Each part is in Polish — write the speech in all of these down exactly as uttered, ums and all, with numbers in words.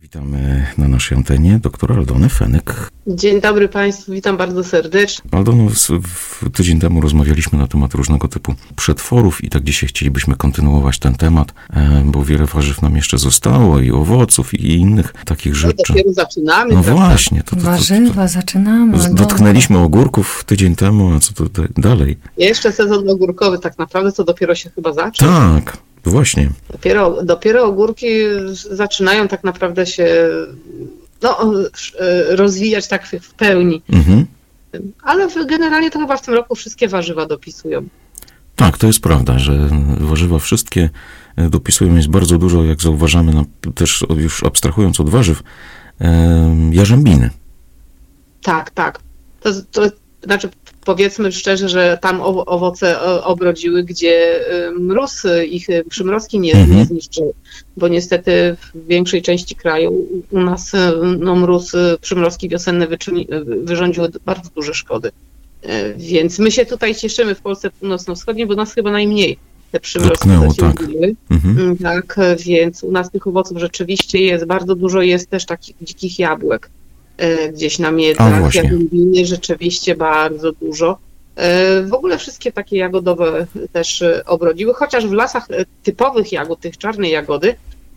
Witamy na naszej antenie doktora Aldony Fenyk. Dzień dobry Państwu, witam bardzo serdecznie. Aldono, tydzień temu rozmawialiśmy na temat różnego typu przetworów i tak dzisiaj chcielibyśmy kontynuować ten temat, bo wiele warzyw nam jeszcze zostało i owoców i innych takich rzeczy. No dopiero zaczynamy. No prawda? właśnie. To, to, to, to, Warzywa, zaczynamy. Dotknęliśmy ogórków tydzień temu, a co tutaj dalej? Jeszcze sezon ogórkowy tak naprawdę to dopiero się chyba zaczął. Tak. Właśnie. Dopiero, dopiero ogórki zaczynają tak naprawdę się no, rozwijać tak w pełni. Mhm. Ale generalnie to chyba w tym roku wszystkie warzywa dopisują. Tak, to jest prawda, że warzywa wszystkie dopisują. Jest bardzo dużo, jak zauważamy, no, też już abstrahując od warzyw, jarzębiny. Tak, tak. To, to znaczy powiedzmy szczerze, że tam owoce obrodziły, gdzie mróz ich, przymrozki nie, mhm. nie zniszczyły, bo niestety w większej części kraju u nas no, mróz, przymrozki wiosenne wyczyni, wyrządziły bardzo duże szkody. Więc my się tutaj cieszymy w Polsce północno-wschodniej, bo nas chyba najmniej te przymrozki zasięgnęły. Tak. Mhm. tak, więc u nas tych owoców rzeczywiście jest bardzo dużo, jest też takich dzikich jabłek. Gdzieś na miedzach, jagodziny rzeczywiście bardzo dużo. W ogóle wszystkie takie jagodowe też obrodziły, chociaż w lasach typowych jagód, tych czarnej jagody,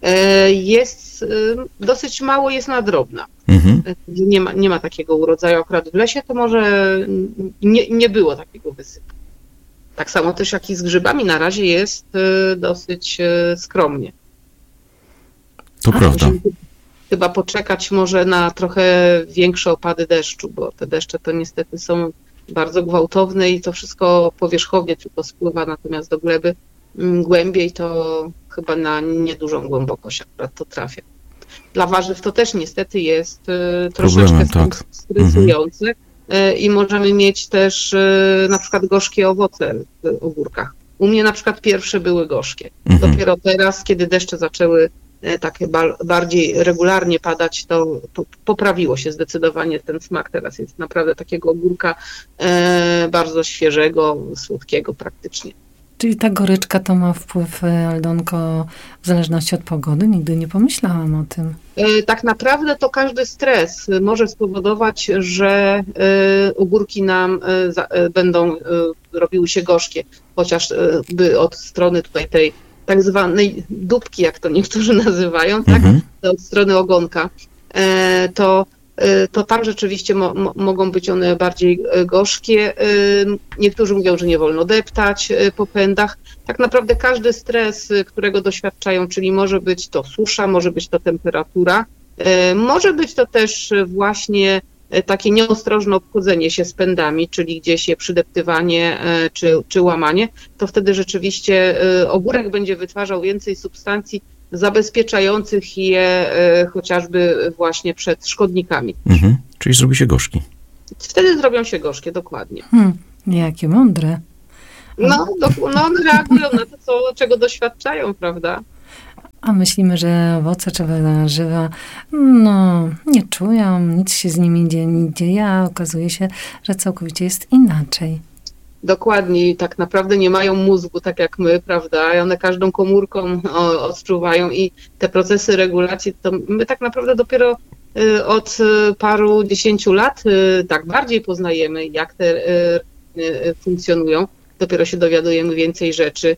jest dosyć mało jest na drobna. Mhm. Nie ma, nie ma takiego urodzaju. Akurat w lesie to może nie, nie było takiego wysypu. Tak samo też jak i z grzybami na razie jest dosyć skromnie. To A, prawda. Chyba poczekać może na trochę większe opady deszczu, bo te deszcze to niestety są bardzo gwałtowne i to wszystko powierzchownie tylko spływa, natomiast do gleby głębiej to chyba na niedużą głębokość akurat to trafia. Dla warzyw to też niestety jest troszeczkę Problemem, tak. stresujące mhm. i możemy mieć też na przykład gorzkie owoce w ogórkach. U mnie na przykład pierwsze były gorzkie. Mhm. Dopiero teraz, kiedy deszcze zaczęły takie bardziej regularnie padać, to poprawiło się zdecydowanie ten smak. Teraz jest naprawdę takiego ogórka bardzo świeżego, słodkiego praktycznie. Czyli ta goryczka to ma wpływ, Aldonko, w zależności od pogody? Nigdy nie pomyślałam o tym. Tak naprawdę to każdy stres może spowodować, że ogórki nam będą robiły się gorzkie, chociażby od strony tutaj tej tak zwanej dupki, jak to niektórzy nazywają, tak? Mhm. Od strony ogonka, to, to tam rzeczywiście mo, mo, mogą być one bardziej gorzkie. Niektórzy mówią, że nie wolno deptać po pędach. Tak naprawdę każdy stres, którego doświadczają, czyli może być to susza, może być to temperatura, może być to też właśnie takie nieostrożne obchodzenie się z pędami, czyli gdzieś je przydeptywanie czy, czy łamanie, to wtedy rzeczywiście ogórek będzie wytwarzał więcej substancji zabezpieczających je chociażby właśnie przed szkodnikami. Mhm. Czyli zrobi się gorzki. Wtedy zrobią się gorzkie, dokładnie. Hmm, jakie mądre. No, do, no one reagują na to, co, czego doświadczają, prawda? A myślimy, że owoce czy warzywa no, nie czują, nic się z nimi nie dzieje, a okazuje się, że całkowicie jest inaczej. Dokładnie, tak naprawdę nie mają mózgu, tak jak my, prawda? I one każdą komórką odczuwają i te procesy regulacji, to my tak naprawdę dopiero od paru dziesięciu lat tak bardziej poznajemy, jak te funkcjonują. Dopiero się dowiadujemy więcej rzeczy.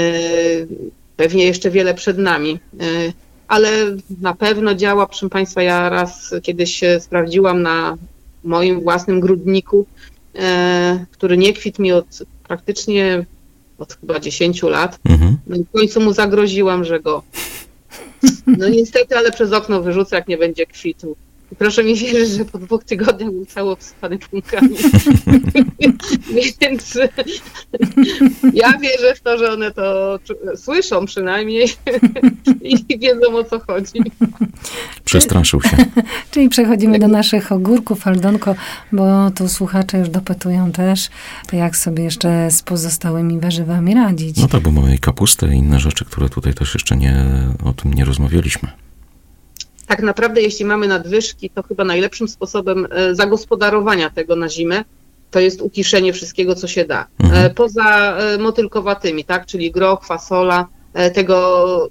Pewnie jeszcze wiele przed nami, ale na pewno działa, proszę Państwa, ja raz kiedyś sprawdziłam na moim własnym grudniku, który nie kwitł mi od praktycznie od chyba dziesięciu lat. Mhm. No i w końcu mu zagroziłam, że go no niestety, ale przez okno wyrzucę, jak nie będzie kwitł. I proszę mi wierzyć, że po dwóch tygodniach był cały obsypany płónkami. Więc ja wierzę w to, że one to słyszą przynajmniej i wiedzą, o co chodzi. Przestraszył się. Czyli przechodzimy do naszych ogórków, Aldonko, bo tu słuchacze już dopytują też, to jak sobie jeszcze z pozostałymi warzywami radzić. No tak, bo mamy i kapustę i inne rzeczy, które tutaj też jeszcze nie, o tym nie rozmawialiśmy. Tak naprawdę, jeśli mamy nadwyżki, to chyba najlepszym sposobem zagospodarowania tego na zimę to jest ukiszenie wszystkiego, co się da. Mhm. Poza motylkowatymi, tak, czyli groch, fasola, tego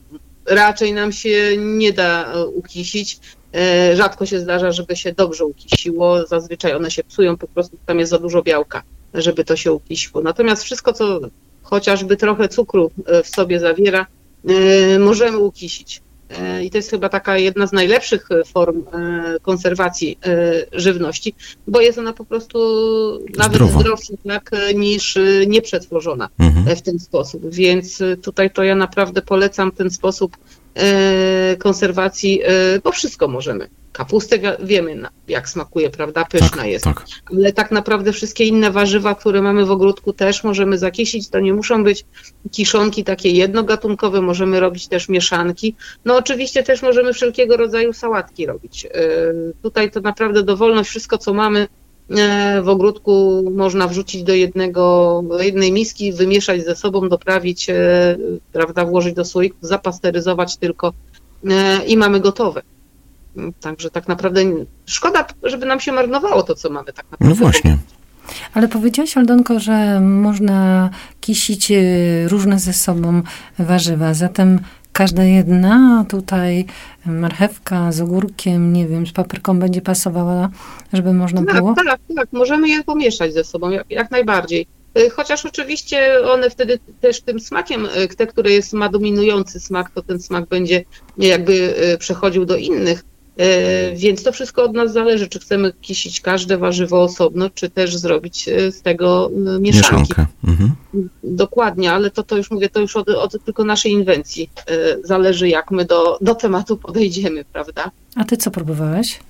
raczej nam się nie da ukisić. Rzadko się zdarza, żeby się dobrze ukisiło. Zazwyczaj one się psują, po prostu tam jest za dużo białka, żeby to się ukisiło. Natomiast wszystko, co chociażby trochę cukru w sobie zawiera, możemy ukisić. I to jest chyba taka jedna z najlepszych form konserwacji żywności, bo jest ona po prostu nawet Zdrowa. zdrowsza, tak, niż nieprzetworzona mhm. w ten sposób. Więc tutaj to ja naprawdę polecam ten sposób konserwacji, bo wszystko możemy. Kapustę wiemy, jak smakuje, prawda? Pyszna tak, jest. Tak. Ale tak naprawdę wszystkie inne warzywa, które mamy w ogródku, też możemy zakisić. To nie muszą być kiszonki takie jednogatunkowe, możemy robić też mieszanki. No oczywiście też możemy wszelkiego rodzaju sałatki robić. Tutaj to naprawdę dowolność, wszystko co mamy w ogródku można wrzucić do jednego, do jednej miski, wymieszać ze sobą, doprawić, prawda, włożyć do słoików, zapasteryzować tylko i mamy gotowe. Także tak naprawdę szkoda, żeby nam się marnowało to, co mamy tak naprawdę. No właśnie. Ale powiedziałaś, Aldonko, że można kisić różne ze sobą warzywa, zatem każda jedna tutaj marchewka z ogórkiem, nie wiem, z papryką będzie pasowała, żeby można tak, było? Tak, tak, możemy je pomieszać ze sobą, jak, jak najbardziej. Chociaż oczywiście one wtedy też tym smakiem, te, które jest, ma dominujący smak, to ten smak będzie jakby przechodził do innych. Więc to wszystko od nas zależy, czy chcemy kisić każde warzywo osobno, czy też zrobić z tego mieszanki. Mieszankę. Mhm. Dokładnie, ale to, to już mówię, to już od, od tylko naszej inwencji zależy, jak my do, do tematu podejdziemy, prawda? A ty co próbowałeś?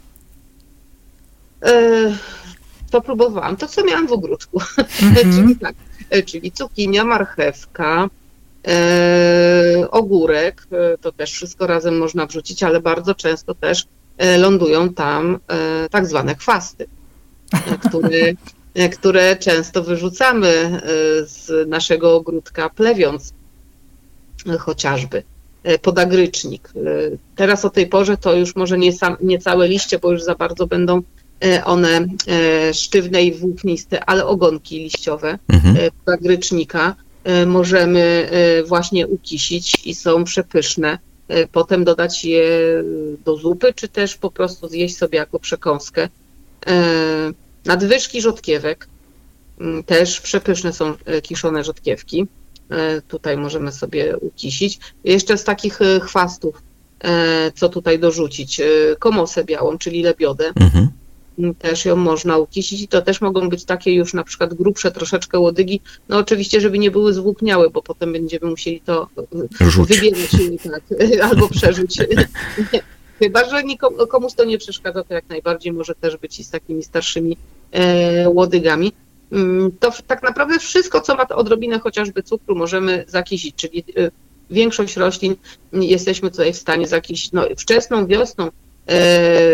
To próbowałam, to co miałam w ogródku, Mhm. czyli tak, czyli cukinia, marchewka, E, ogórek, to też wszystko razem można wrzucić, ale bardzo często też lądują tam e, tak zwane chwasty, które, które często wyrzucamy z naszego ogródka, plewiąc chociażby podagrycznik. Teraz o tej porze to już może nie, sam, nie całe liście, bo już za bardzo będą one sztywne i włókniste, ale ogonki liściowe mhm. podagrycznika możemy właśnie ukisić i są przepyszne. Potem dodać je do zupy, czy też po prostu zjeść sobie jako przekąskę. Nadwyżki rzodkiewek, też przepyszne są kiszone rzodkiewki. Tutaj możemy sobie ukisić. Jeszcze z takich chwastów, co tutaj dorzucić, komosę białą, czyli lebiodę. Mhm. Też ją można ukisić i to też mogą być takie już na przykład grubsze troszeczkę łodygi, no oczywiście, żeby nie były zwłókniałe, bo potem będziemy musieli to Rzuć. wybierać tak, albo przerzuć. Chyba że nikomu, komuś to nie przeszkadza, to jak najbardziej może też być i z takimi starszymi e, łodygami. To tak naprawdę wszystko, co ma odrobinę chociażby cukru, możemy zakisić, czyli e, większość roślin jesteśmy tutaj w stanie zakisić. No, wczesną wiosną e,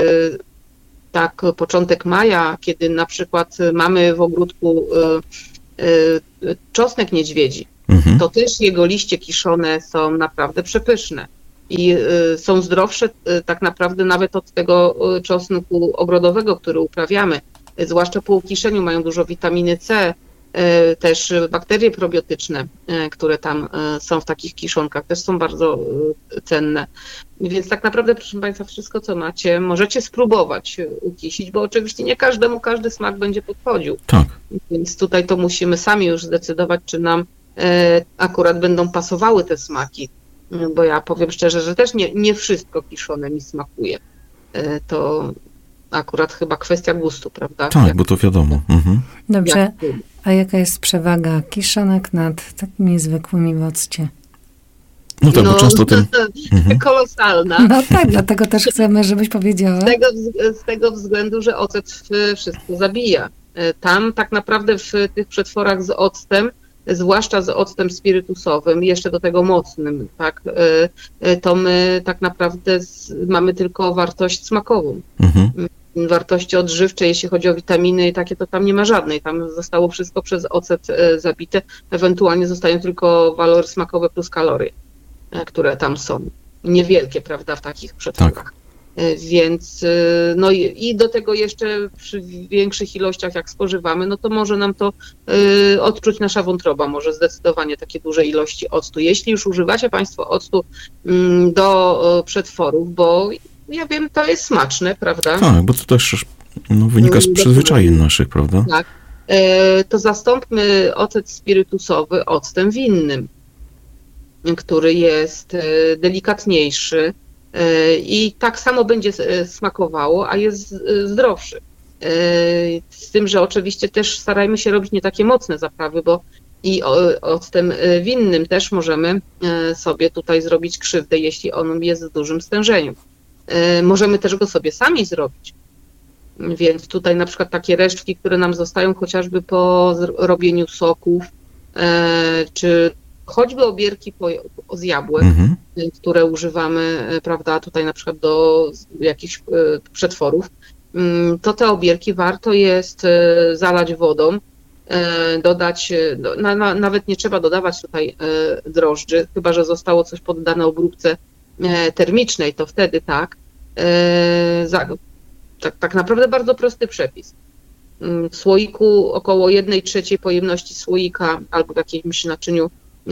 tak, początek maja, kiedy na przykład mamy w ogródku y, y, czosnek niedźwiedzi, mhm. to też jego liście kiszone są naprawdę przepyszne i y, są zdrowsze y, tak naprawdę nawet od tego y, czosnku ogrodowego, który uprawiamy. Y, zwłaszcza po ukiszeniu mają dużo witaminy C, y, też bakterie probiotyczne, y, które tam y, są w takich kiszonkach, też są bardzo y, cenne. Więc tak naprawdę, proszę Państwa, wszystko co macie, możecie spróbować ukisić, bo oczywiście nie każdemu każdy smak będzie podchodził. Tak. Więc tutaj to musimy sami już zdecydować, czy nam e, akurat będą pasowały te smaki. Bo ja powiem szczerze, że też nie, nie wszystko kiszone mi smakuje. E, to akurat chyba kwestia gustu, prawda? Tak, Jak, bo to wiadomo. Mhm. Dobrze, jak, a jaka jest przewaga kiszonek nad takimi zwykłymi w occie? No tak, no, bo często ten... Mhm. Kolosalna. No tak, dlatego też chcemy, żebyś powiedziała. Z tego, z tego względu, że ocet wszystko zabija. Tam tak naprawdę w tych przetworach z octem, zwłaszcza z octem spirytusowym, jeszcze do tego mocnym, tak, to my tak naprawdę mamy tylko wartość smakową. Mhm. Wartości odżywcze, jeśli chodzi o witaminy i takie, to tam nie ma żadnej. Tam zostało wszystko przez ocet zabite. Ewentualnie zostają tylko walory smakowe plus kalorie, które tam są. Niewielkie, prawda, w takich przetworach. Tak. Więc no i, i do tego jeszcze przy większych ilościach jak spożywamy, no to może nam to y, odczuć nasza wątroba, może zdecydowanie takie duże ilości octu. Jeśli już używacie Państwo octu y, do y, przetworów, bo ja wiem, to jest smaczne, prawda? Tak, bo to też no, wynika z przyzwyczajeń naszych, prawda? Tak. Y, to zastąpmy ocet spirytusowy octem winnym, który jest y, delikatniejszy, i tak samo będzie smakowało, a jest zdrowszy. Z tym, że oczywiście też starajmy się robić nie takie mocne zaprawy, bo i octem winnym też możemy sobie tutaj zrobić krzywdę, jeśli on jest w dużym stężeniu. Możemy też go sobie sami zrobić. Więc tutaj na przykład takie resztki, które nam zostają chociażby po robieniu soków, czy choćby obierki po, z jabłek, mhm. które używamy, prawda, tutaj na przykład do jakichś przetworów, to te obierki warto jest zalać wodą, dodać, na, na, nawet nie trzeba dodawać tutaj drożdży, chyba że zostało coś poddane obróbce termicznej, to wtedy tak. Tak, tak naprawdę bardzo prosty przepis. W słoiku około jednej trzeciej pojemności słoika albo w jakimś naczyniu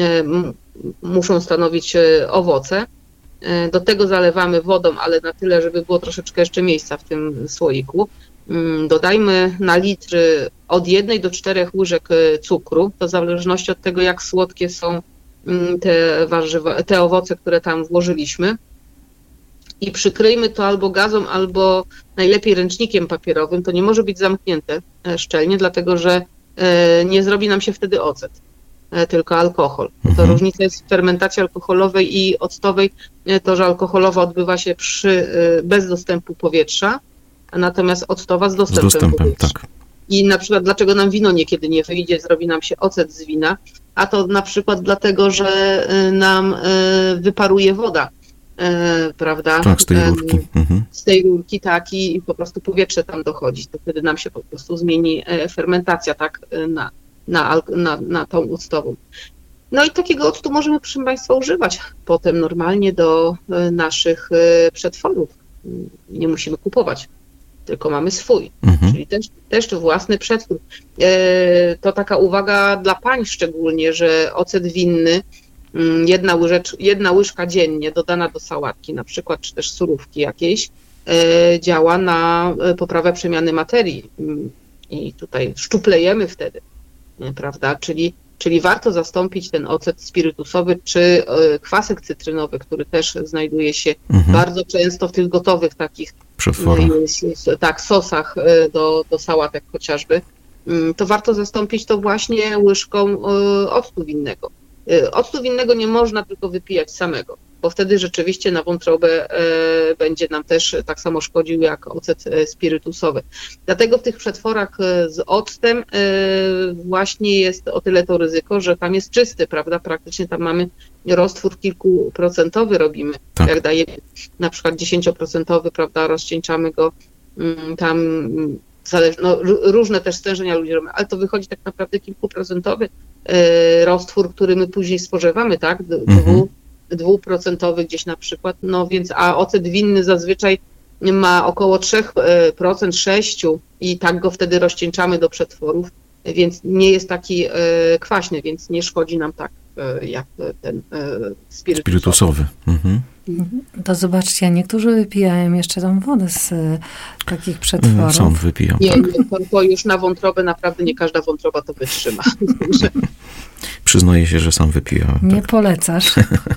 muszą stanowić owoce. Do tego zalewamy wodą, ale na tyle, żeby było troszeczkę jeszcze miejsca w tym słoiku. Dodajmy na litr od jednej do czterech łyżek cukru, to w zależności od tego, jak słodkie są te warzywa, te owoce, które tam włożyliśmy. I przykryjmy to albo gazą, albo najlepiej ręcznikiem papierowym. To nie może być zamknięte szczelnie, dlatego że nie zrobi nam się wtedy ocet, tylko alkohol. Mhm. To różnica jest w fermentacji alkoholowej i octowej, to, że alkoholowa odbywa się przy, bez dostępu powietrza, a natomiast octowa z dostępem, z dostępem powietrza. Tak. I na przykład dlaczego nam wino niekiedy nie wyjdzie, zrobi nam się ocet z wina, a to na przykład dlatego, że nam wyparuje woda, prawda? Tak, z tej rurki. Mhm. Z tej rurki, tak, i po prostu powietrze tam dochodzi. To wtedy nam się po prostu zmieni fermentacja, tak, na Na, na, na tą octową. No i takiego octu możemy, proszę Państwa, używać potem normalnie do naszych przetworów. Nie musimy kupować, tylko mamy swój, mhm. czyli też, też własny przetwór. To taka uwaga dla pań szczególnie, że ocet winny, jedna, łyżecz, jedna łyżka dziennie dodana do sałatki, na przykład, czy też surówki jakiejś, działa na poprawę przemiany materii i tutaj szczuplejemy wtedy. Prawda? Czyli, czyli warto zastąpić ten ocet spirytusowy czy kwasek cytrynowy, który też znajduje się mhm. bardzo często w tych gotowych takich tak, sosach do, do sałatek chociażby. To warto zastąpić to właśnie łyżką octu winnego. Octu winnego nie można tylko wypijać samego, bo wtedy rzeczywiście na wątrobę będzie nam też tak samo szkodził jak ocet spirytusowy. Dlatego w tych przetworach z octem właśnie jest o tyle to ryzyko, że tam jest czysty, prawda? Praktycznie tam mamy roztwór kilkuprocentowy robimy. Tak. Jak dajemy na przykład dziesięcioprocentowy, prawda, rozcieńczamy go tam, no, różne też stężenia ludzie robią, ale to wychodzi tak naprawdę kilkuprocentowy roztwór, który my później spożywamy, tak? Dwu, dwuprocentowy gdzieś na przykład, no więc, a ocet winny zazwyczaj ma około trzy procent, sześć procent i tak go wtedy rozcieńczamy do przetworów, więc nie jest taki kwaśny, więc nie szkodzi nam tak jak ten spirytusowy. spirytusowy. Mhm. To zobaczcie, niektórzy wypijają jeszcze tą wodę z takich przetworów. Sam wypijam, nie, tak. To, to już na wątrobę naprawdę nie każda wątroba to wytrzyma. Przyznaję się, że sam wypijałem. Nie tak. polecasz.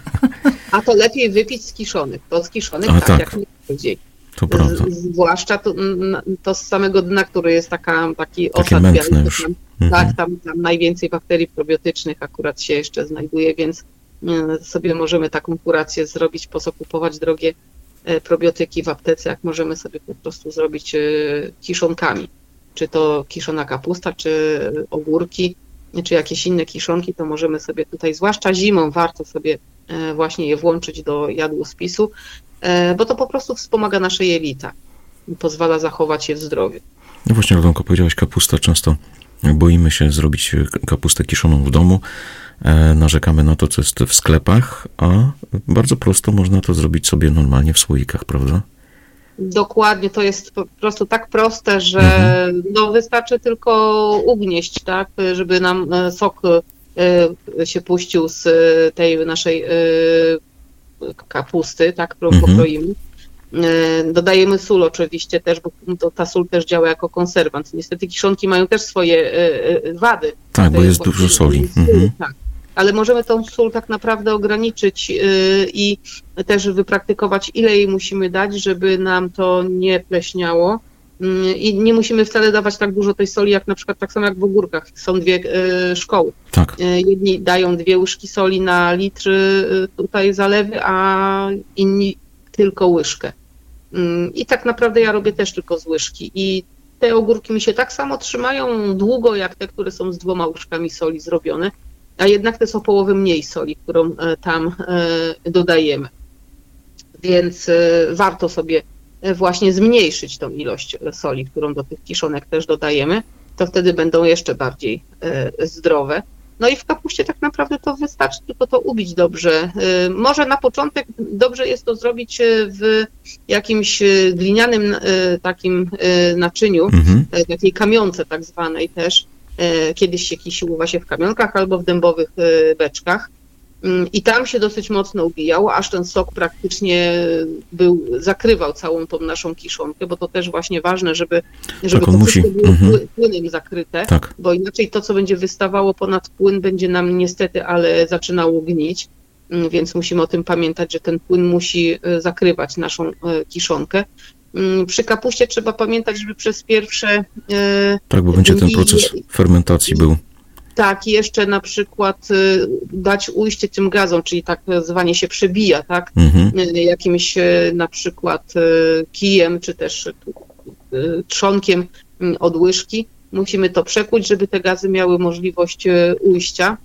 A to lepiej wypić z kiszonych. To z kiszonych tak, tak, jak najbardziej. To prawda. Zwłaszcza to, to z samego dna, który jest taka, taki Takie osad. mętne już. Tam, mhm. Tak, tam, tam najwięcej bakterii probiotycznych akurat się jeszcze znajduje, więc sobie możemy taką kurację zrobić, po co kupować drogie probiotyki w aptece, jak możemy sobie po prostu zrobić kiszonkami. Czy to kiszona kapusta, czy ogórki, czy jakieś inne kiszonki, to możemy sobie tutaj, zwłaszcza zimą, warto sobie właśnie je włączyć do jadłospisu, bo to po prostu wspomaga nasze jelita i pozwala zachować je w zdrowiu. No właśnie, Radomko, powiedziałaś kapusta, często boimy się zrobić kapustę kiszoną w domu, narzekamy na to, co jest w sklepach, a bardzo prosto można to zrobić sobie normalnie w słoikach, prawda? Dokładnie, to jest po prostu tak proste, że Mhm. no, wystarczy tylko ugnieść, tak, żeby nam e, sok e, się puścił z tej naszej e, kapusty, tak, którą Mhm. pokroimy. E, Dodajemy sól oczywiście też, bo to, ta sól też działa jako konserwant. Niestety kiszonki mają też swoje e, e, wady. Tak, bo To jest właśnie dużo soli. sól, Mhm. tak. Ale możemy tą sól tak naprawdę ograniczyć yy, i też wypraktykować, ile jej musimy dać, żeby nam to nie pleśniało. Yy, I nie musimy wcale dawać tak dużo tej soli, jak na przykład tak samo jak w ogórkach. Są dwie yy, szkoły. Tak. Yy, jedni dają dwie łyżki soli na litr yy, tutaj zalewy, a inni tylko łyżkę. Yy, I tak naprawdę ja robię też tylko z łyżki. I te ogórki mi się tak samo trzymają długo, jak te, które są z dwoma łyżkami soli zrobione. A jednak to jest o połowę mniej soli, którą tam dodajemy. Więc warto sobie właśnie zmniejszyć tą ilość soli, którą do tych kiszonek też dodajemy, to wtedy będą jeszcze bardziej zdrowe. No i w kapuście tak naprawdę to wystarczy tylko to ubić dobrze. Może na początek dobrze jest to zrobić w jakimś glinianym takim naczyniu, Mhm. takiej kamionce tak zwanej też. Kiedyś się kisiło właśnie w kamionkach albo w dębowych beczkach i tam się dosyć mocno ubijało, aż ten sok praktycznie był, zakrywał całą tą naszą kiszonkę, bo to też właśnie ważne, żeby, żeby Tak, on to musi. wszystko było Mhm. pły- płynem zakryte, Tak. bo inaczej to, co będzie wystawało ponad płyn, będzie nam niestety, ale zaczynało gnić, więc musimy o tym pamiętać, że ten płyn musi zakrywać naszą kiszonkę. Przy kapuście trzeba pamiętać, żeby przez pierwsze Tak, bo będzie ten I- proces fermentacji był. tak, jeszcze na przykład y, dać ujście tym gazom, czyli tak zwanie się przebija, tak, Mhm. y, jakimś y, na przykład y, kijem, czy też y, y, trzonkiem y, od łyżki. Musimy to przekuć, żeby te gazy miały możliwość y, ujścia.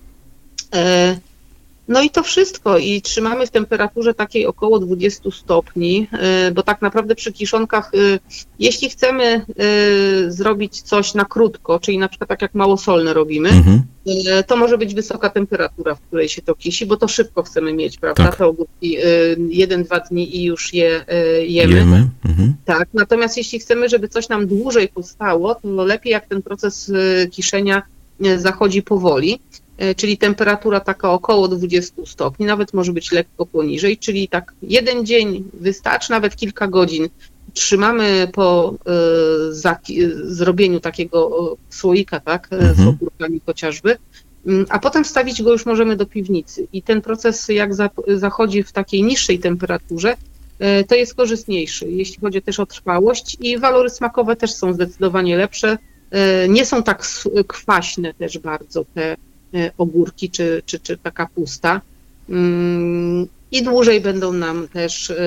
E, No i to wszystko i trzymamy w temperaturze takiej około dwudziestu stopni, y, bo tak naprawdę przy kiszonkach, y, jeśli chcemy y, zrobić coś na krótko, czyli na przykład tak jak małosolne robimy, Mhm. y, to może być wysoka temperatura, w której się to kisi, bo to szybko chcemy mieć, prawda? Tak. Te ogórki y, jeden, dwa dni i już je y, jemy. Jemy. Mhm. Tak, natomiast jeśli chcemy, żeby coś nam dłużej powstało, to lepiej jak ten proces y, kiszenia y, zachodzi powoli, y, czyli temperatura taka około dwudziestu stopni, nawet może być lekko poniżej, czyli tak jeden dzień wystarczy, nawet kilka godzin. Trzymamy po y, zaki- y, zrobieniu takiego y, słoika, tak, y, z Mhm. ogórkami chociażby, y, a potem wstawić go już możemy do piwnicy. I ten proces jak za, zachodzi w takiej niższej temperaturze, y, to jest korzystniejszy, jeśli chodzi też o trwałość i walory smakowe też są zdecydowanie lepsze. Y, Nie są tak s- kwaśne też bardzo te y, ogórki czy, czy, czy ta kapusta. Mm, I dłużej będą nam też y,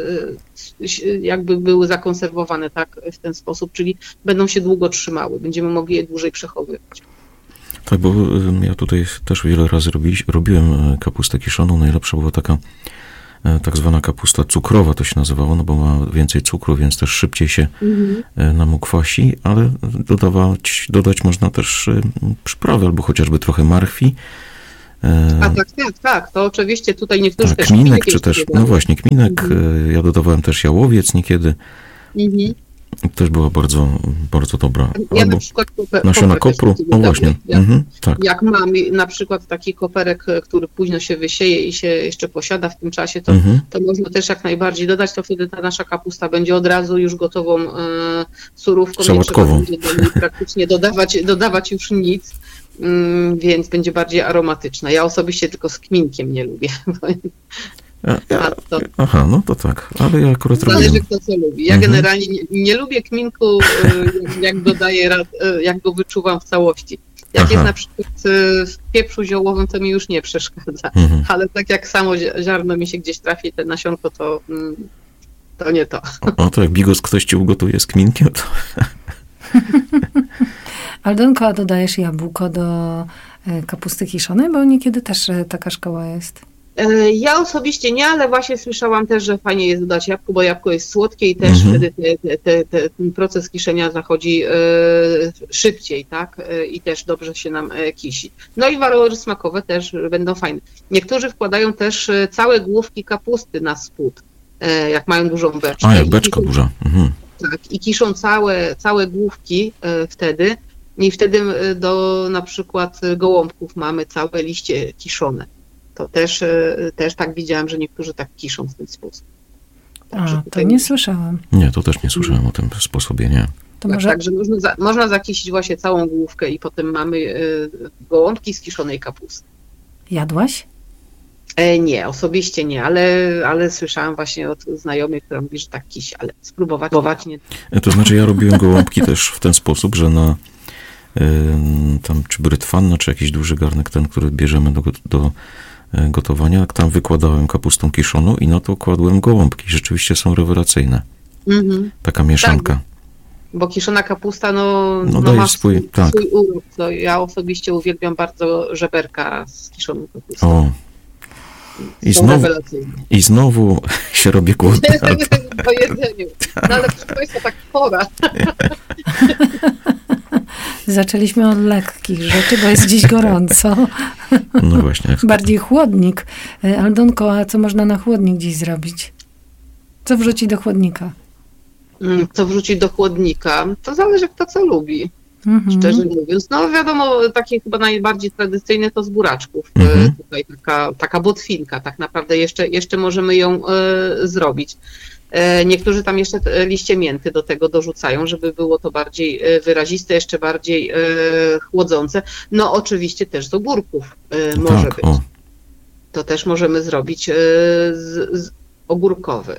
y, jakby były zakonserwowane tak w ten sposób, czyli będą się długo trzymały, będziemy mogli je dłużej przechowywać. Tak, bo y, ja tutaj też wiele razy robi, robiłem y, kapustę kiszoną. Najlepsza była taka y, tak zwana kapusta cukrowa, to się nazywało, no bo ma więcej cukru, więc też szybciej się y, nam ukwasi, ale dodawać, dodać można też y, przyprawy, albo chociażby trochę marchwi. y, A tak, tak, tak, to oczywiście tutaj niektórzy tak, też kminek, czy jeszcze też, no dodają. właśnie, kminek. y, Ja dodawałem też jałowiec niekiedy. Mhm. Też była bardzo, bardzo dobra. Ja Albo na przykład koper, nasiona koper też kopru. sobie O dodaję. właśnie. Jak, Mhm, tak. jak mam na przykład taki koperek, który późno się wysieje i się jeszcze posiada w tym czasie, to, Mhm. to można też jak najbardziej dodać, to wtedy ta nasza kapusta będzie od razu już gotową e, surówką, nie trzeba Sałatkową. będzie do niej praktycznie dodawać, dodawać już nic, mm, więc będzie bardziej aromatyczna. Ja osobiście tylko z kminkiem nie lubię. Ja, ja, A to aha, no to tak, ale ja akurat robiłem. zależy kto co lubi. Ja Mhm. generalnie nie, nie lubię kminku, e, jak- jak dodaję, ra- e, jak go wyczuwam w całości. Jak Aha. jest na przykład e, w pieprzu ziołowym, to mi już nie przeszkadza. Mhm. Ale tak jak samo zi- ziarno mi się gdzieś trafi, te nasionko, to, mm, to nie to. O, to jak bigos ktoś ci ugotuje z kminkiem, to Aldonko, a dodajesz jabłko do e, kapusty kiszonej? Bo niekiedy też e, taka szkoła jest. E, Ja osobiście nie, ale właśnie słyszałam też, że fajnie jest dodać jabłko, bo jabłko jest słodkie i też Mhm. wtedy te, te, te, te, ten proces kiszenia zachodzi e, szybciej, tak? E, I też dobrze się nam e, kisi. No i walory smakowe też będą fajne. Niektórzy wkładają też e, całe główki kapusty na spód. jak mają dużą beczkę. A, jak beczka duża. Mhm. Tak, i kiszą całe, całe główki wtedy i wtedy do na przykład gołąbków mamy całe liście kiszone. To też, też tak widziałam, że niektórzy tak kiszą w ten sposób. Także A, to nie słyszałam. Nie, to też nie słyszałem o tym sposobie, nie. To może... tak, także można, za, można zakisić właśnie całą główkę i potem mamy y, gołąbki z kiszonej kapusty. Jadłaś? E, nie, osobiście nie, ale, ale słyszałam właśnie od znajomych, która mówi, że tak kisi, ale spróbować, spróbować nie. To znaczy ja robiłem gołąbki też w ten sposób, że na y, tam czy brytwanna, czy jakiś duży garnek ten, który bierzemy do, do gotowania, tam wykładałem kapustą kiszoną i na to kładłem gołąbki. Rzeczywiście są rewelacyjne. Mhm. Taka mieszanka. Tak, bo kiszona kapusta no, no, no daje ma swój, swój, tak. swój urok. No, ja osobiście uwielbiam bardzo żeberka z kiszoną kapustą. O. I znowu, I znowu się robię głodny. Po jedzeniu. No ale proszę Państwa, tak pora. Zaczęliśmy od lekkich rzeczy, bo jest dziś gorąco. No właśnie. Bardziej chłodnik. Aldonko, a co można na chłodnik dziś zrobić? Co wrzucić do chłodnika? Co wrzucić do chłodnika? To zależy kto co lubi. Mhm. Szczerze mówiąc. No wiadomo, takie chyba najbardziej tradycyjne to z buraczków. Mhm. Tutaj taka, taka botwinka, tak naprawdę jeszcze, jeszcze możemy ją e, zrobić. E, niektórzy tam jeszcze liście mięty do tego dorzucają, żeby było to bardziej wyraziste, jeszcze bardziej e, chłodzące. No oczywiście też z ogórków e, może tak, być. O. To też możemy zrobić e, z, z ogórkowy.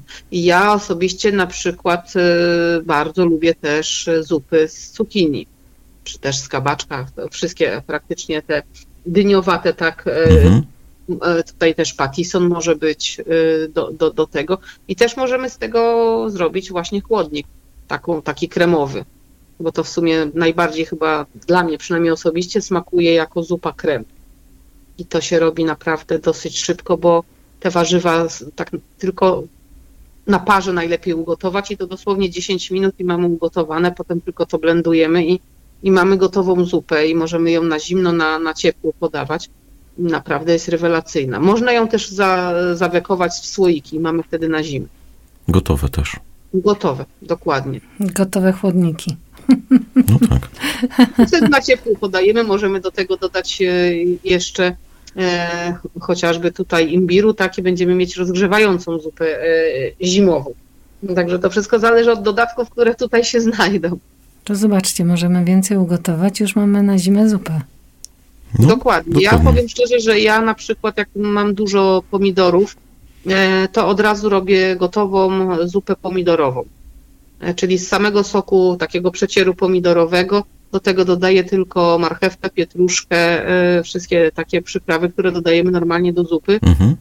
Ja osobiście na przykład bardzo lubię też zupy z cukinii, czy też z kabaczka, wszystkie praktycznie te dyniowate, tak, mhm. Tutaj też patisson może być do, do, do tego i też możemy z tego zrobić właśnie chłodnik, taką, taki kremowy, bo to w sumie najbardziej chyba dla mnie przynajmniej osobiście smakuje jako zupa krem i to się robi naprawdę dosyć szybko, bo te warzywa tak tylko na parze najlepiej ugotować i to dosłownie dziesięć minut i mamy ugotowane, potem tylko to blendujemy i, i mamy gotową zupę i możemy ją na zimno, na, na ciepło podawać. Naprawdę jest rewelacyjna. Można ją też za, zawekować w słoiki i mamy wtedy na zimę. Gotowe też. Gotowe, dokładnie. Gotowe chłodniki. No tak. Wtedy na ciepło podajemy, możemy do tego dodać jeszcze E, chociażby tutaj imbiru, takie będziemy mieć rozgrzewającą zupę e, zimową. Także to wszystko zależy od dodatków, które tutaj się znajdą. To zobaczcie, możemy więcej ugotować, już mamy na zimę zupę. No, dokładnie. dokładnie. Ja powiem szczerze, że ja na przykład jak mam dużo pomidorów, e, to od razu robię gotową zupę pomidorową. E, czyli z samego soku takiego przecieru pomidorowego do tego dodaję tylko marchewkę, pietruszkę, y, wszystkie takie przyprawy, które dodajemy normalnie do zupy. Mhm.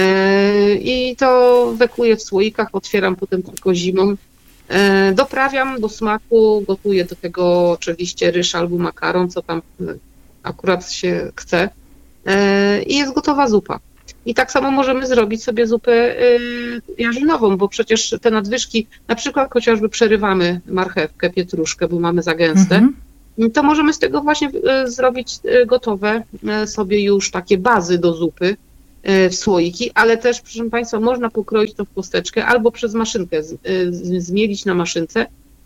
Y, I to wekuję w słoikach, otwieram potem tylko zimą. Y, doprawiam do smaku, gotuję do tego oczywiście ryż albo makaron, co tam akurat się chce. Y, I jest gotowa zupa. I tak samo możemy zrobić sobie zupę y, jarzynową, bo przecież te nadwyżki, na przykład chociażby przerywamy marchewkę, pietruszkę, bo mamy za gęste, mhm. to możemy z tego właśnie zrobić gotowe sobie już takie bazy do zupy w słoiki, ale też, proszę Państwa, można pokroić to w kosteczkę albo przez maszynkę zmielić na maszynce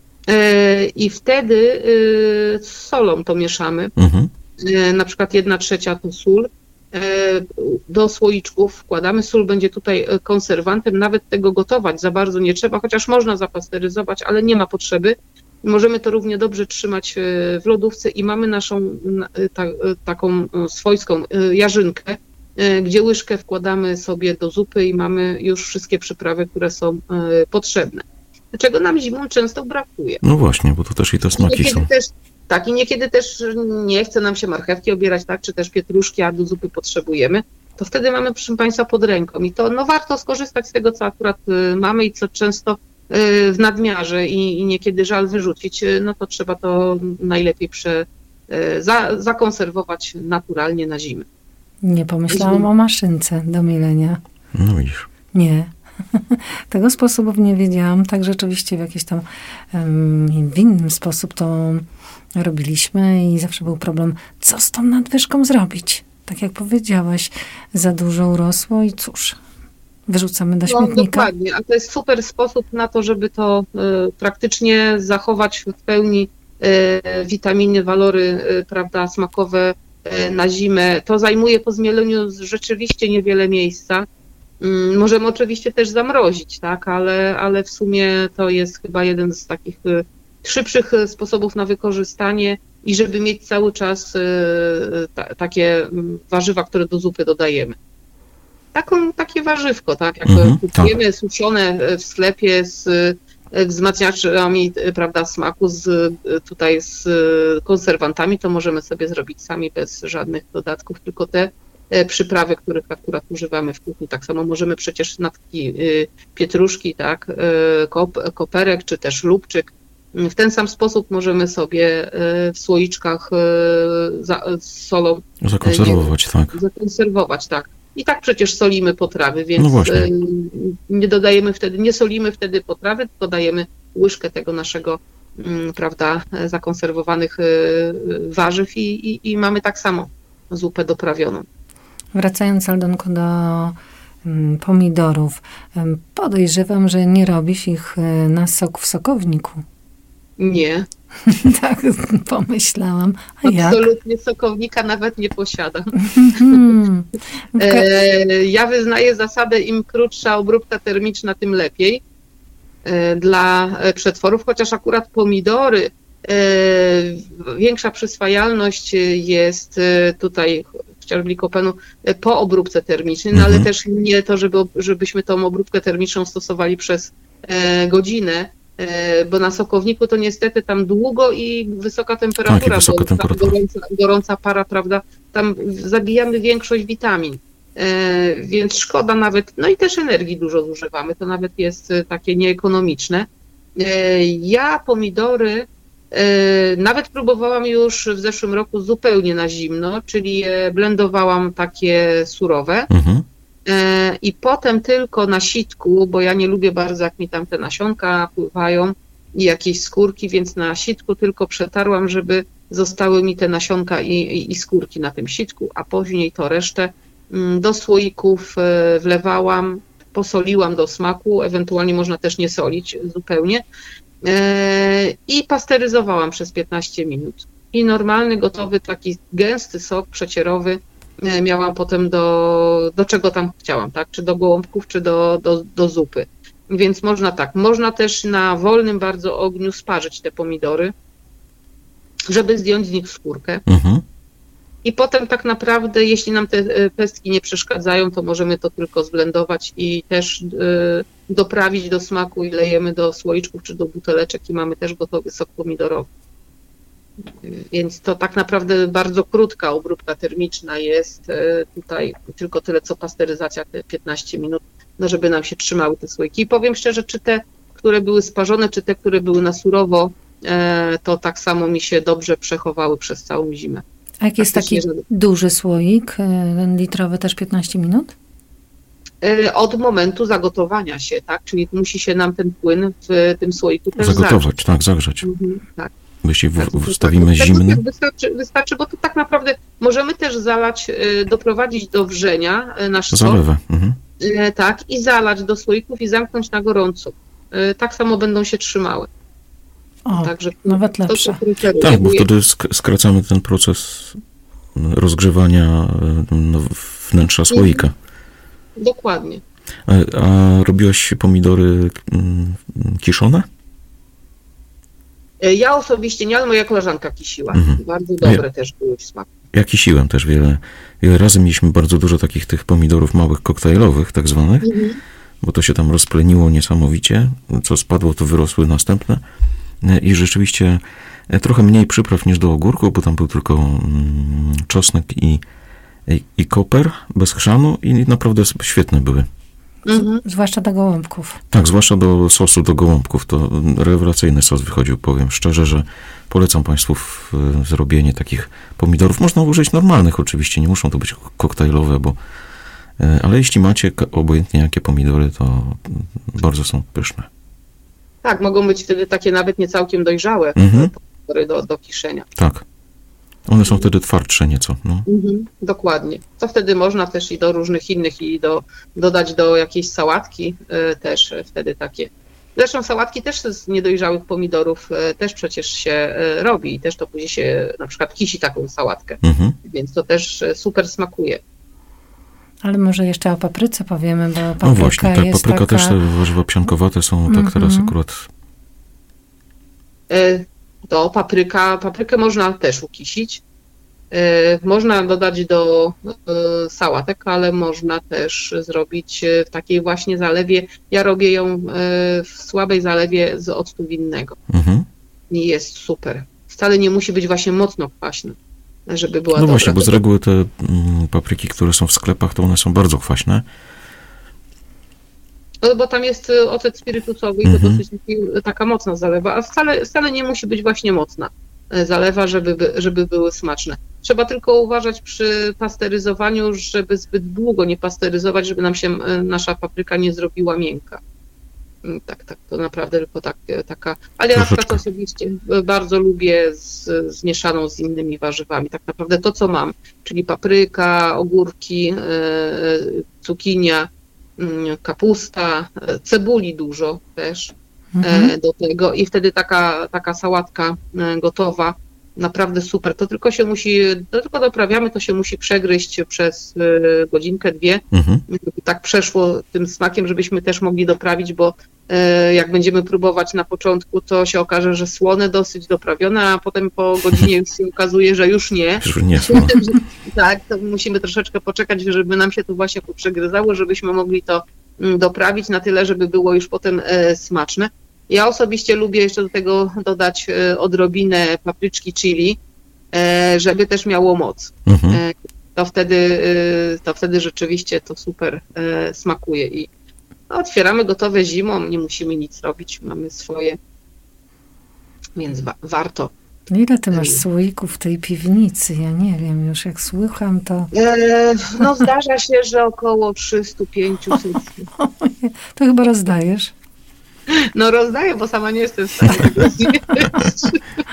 i wtedy z solą to mieszamy. Mhm. Na przykład jedna trzecia to sól. Do słoiczków wkładamy. Sól będzie tutaj konserwantem, nawet tego gotować za bardzo nie trzeba, chociaż można zapasteryzować, ale nie ma potrzeby. Możemy to równie dobrze trzymać w lodówce i mamy naszą ta, taką swojską jarzynkę, gdzie łyżkę wkładamy sobie do zupy i mamy już wszystkie przyprawy, które są potrzebne. Czego nam zimą często brakuje. No właśnie, bo to też i te smaki są. Też, tak, i niekiedy też nie chce nam się marchewki obierać, tak, czy też pietruszki, a do zupy potrzebujemy, to wtedy mamy, proszę Państwa, pod ręką. I to no, warto skorzystać z tego, co akurat mamy i co często w nadmiarze i, i niekiedy żal wyrzucić, no to trzeba to najlepiej prze, za, zakonserwować naturalnie na zimę. Nie pomyślałam o maszynce do mielenia. No widzisz. Nie. Tego sposobu nie wiedziałam. Tak rzeczywiście w jakiś tam um, w innym sposób to robiliśmy i zawsze był problem, co z tą nadwyżką zrobić. Tak jak powiedziałaś, za dużo urosło i cóż, wyrzucamy do No, śmietnika. dokładnie, a to jest super sposób na to, żeby to y, praktycznie zachować w pełni y, witaminy, walory, y, prawda, smakowe y, na zimę. To zajmuje po zmieleniu rzeczywiście niewiele miejsca. Y, możemy oczywiście też zamrozić, tak, ale, ale w sumie to jest chyba jeden z takich y, szybszych sposobów na wykorzystanie i żeby mieć cały czas y, ta, takie warzywa, które do zupy dodajemy. Taką, takie warzywko, tak, jak Mhm, kupujemy tak. suszone w sklepie z wzmacniaczami, prawda, smaku, z, tutaj z konserwantami, to możemy sobie zrobić sami bez żadnych dodatków, tylko te przyprawy, których akurat używamy w kuchni. Tak samo możemy przecież natki pietruszki, tak, kop, koperek, czy też lubczyk. W ten sam sposób możemy sobie w słoiczkach z solą zakonserwować, nie, tak. Zakonserwować, tak. I tak przecież solimy potrawy, więc no nie dodajemy wtedy, nie solimy wtedy potrawy, tylko dajemy łyżkę tego naszego, prawda, zakonserwowanych warzyw i, i, i mamy tak samo zupę doprawioną. Wracając, Aldonko, do pomidorów, podejrzewam, że nie robisz ich na sok w sokowniku. Nie. Tak pomyślałam. A Absolutnie jak? sokownika nawet nie posiadam. Ja wyznaję zasadę, im krótsza obróbka termiczna, tym lepiej dla przetworów, chociaż akurat pomidory, większa przyswajalność jest tutaj chociażby likopenu po obróbce termicznej, no ale mhm. też nie to, żeby, żebyśmy tą obróbkę termiczną stosowali przez godzinę, bo na sokowniku to niestety tam długo i wysoka temperatura, tak, i wysoka temperatura. Gorąca, gorąca para, prawda, tam zabijamy większość witamin, więc szkoda nawet, no i też energii dużo zużywamy, to nawet jest takie nieekonomiczne. Ja pomidory nawet próbowałam już w zeszłym roku zupełnie na zimno, czyli blendowałam takie surowe. Mhm. I potem tylko na sitku, bo ja nie lubię bardzo, jak mi tam te nasionka pływają i jakieś skórki, więc na sitku tylko przetarłam, żeby zostały mi te nasionka i, i, i skórki na tym sitku, a później to resztę do słoików wlewałam, posoliłam do smaku, ewentualnie można też nie solić zupełnie i pasteryzowałam przez piętnaście minut. I normalny, gotowy, taki gęsty sok przecierowy miałam potem do, do czego tam chciałam, tak? Czy do gołąbków, czy do, do, do zupy. Więc można tak. Można też na wolnym bardzo ogniu sparzyć te pomidory, żeby zdjąć z nich skórkę. Mhm. I potem tak naprawdę, jeśli nam te pestki nie przeszkadzają, to możemy to tylko zblendować i też y, doprawić do smaku i lejemy do słoiczków czy do buteleczek i mamy też gotowy sok pomidorowy. Więc to tak naprawdę bardzo krótka obróbka termiczna jest tutaj, tylko tyle co pasteryzacja, te piętnaście minut, no żeby nam się trzymały te słoiki. I powiem szczerze, czy te, które były sparzone, czy te, które były na surowo, to tak samo mi się dobrze przechowały przez całą zimę. A jak jest taki żeby... duży słoik, ten litrowy też piętnaście minut? Od momentu zagotowania się, tak? Czyli musi się nam ten płyn w tym słoiku też zagotować, zagrzeć. tak, zagrzeć. Mhm, tak. Jeśli w, Tak, wstawimy tak, zimny. Wystarczy, wystarczy, bo to tak naprawdę możemy też zalać, doprowadzić do wrzenia nasz sok. Zalewę. Mhm. Tak, i zalać do słoików i zamknąć na gorąco. Tak samo będą się trzymały. O, Także nawet lepsze. Tak, bo wtedy sk- skracamy ten proces rozgrzewania no, wnętrza słoika. Dokładnie. A, a robiłaś pomidory mm, kiszone? Ja osobiście nie, ale moja koleżanka kisiła. Mhm. Bardzo dobre ja, też były w smaku. Ja kisiłem też wiele, wiele razy. Mieliśmy bardzo dużo takich tych pomidorów małych, koktajlowych tak zwanych, mhm. bo to się tam rozpleniło niesamowicie. Co spadło, to wyrosły następne. I rzeczywiście trochę mniej przypraw niż do ogórków, bo tam był tylko mm, czosnek i, i, i koper bez chrzanu i naprawdę świetne były. Mhm. Zwłaszcza do gołąbków. Tak, zwłaszcza do sosu do gołąbków. To rewelacyjny sos wychodził, powiem szczerze, że polecam Państwu w, w zrobienie takich pomidorów. Można użyć normalnych oczywiście, nie muszą to być koktajlowe, bo ale jeśli macie obojętnie jakie pomidory, to bardzo są pyszne. Tak, mogą być wtedy takie nawet nie całkiem dojrzałe mhm. pomidory do, do kiszenia. Tak. One są wtedy twardsze nieco. No. Mhm, dokładnie. To wtedy można też i do różnych innych i do, dodać do jakiejś sałatki y, też y, wtedy takie. Zresztą sałatki też z niedojrzałych pomidorów y, też przecież się y, robi i też to później się na przykład kisi taką sałatkę, mhm. więc to też y, super smakuje. Ale może jeszcze o papryce powiemy, bo papryka no właśnie, tak, jest papryka taka... też, te warzywa psiankowate są tak mm-hmm. teraz akurat... To papryka, paprykę można też ukisić. Można dodać do sałatek, ale można też zrobić w takiej właśnie zalewie. Ja robię ją w słabej zalewie z octu winnego. Mm-hmm. I jest super. Wcale nie musi być właśnie mocno kwaśna, żeby była No dobra. właśnie, bo z reguły te mm, papryki, które są w sklepach, to one są bardzo kwaśne. No bo tam jest ocet spirytusowy i mm-hmm. to dosyć taka mocna zalewa, a wcale, wcale nie musi być właśnie mocna zalewa, żeby, żeby były smaczne. Trzeba tylko uważać przy pasteryzowaniu, żeby zbyt długo nie pasteryzować, żeby nam się nasza papryka nie zrobiła miękka. Tak, tak, to naprawdę tylko tak, taka... Ale ja na przykład osobiście bardzo lubię z, zmieszaną z innymi warzywami. Tak naprawdę to, co mam, czyli papryka, ogórki, cukinia, kapusta, cebuli dużo też mhm. do tego i wtedy taka, taka sałatka gotowa, naprawdę super. To tylko się musi, to tylko doprawiamy, to się musi przegryźć przez godzinkę, dwie, mhm. żeby tak przeszło tym smakiem, żebyśmy też mogli doprawić, bo jak będziemy próbować na początku, to się okaże, że słone dosyć doprawione, a potem po godzinie już się okazuje, że już nie. Już nie tak, to musimy troszeczkę poczekać, żeby nam się to właśnie poprzegryzało, żebyśmy mogli to doprawić na tyle, żeby było już potem smaczne. Ja osobiście lubię jeszcze do tego dodać odrobinę papryczki chili, żeby też miało moc. Mhm. To wtedy, to wtedy rzeczywiście to super smakuje i otwieramy gotowe zimą, nie musimy nic robić, mamy swoje, więc wa- warto. Ile ty masz słoików w tej piwnicy? Ja nie wiem, już jak słucham, to... E, no zdarza się, że około trzysta pięćdziesiąt. To chyba rozdajesz? No rozdaję, bo sama nie jestem w stanie tego zjeść.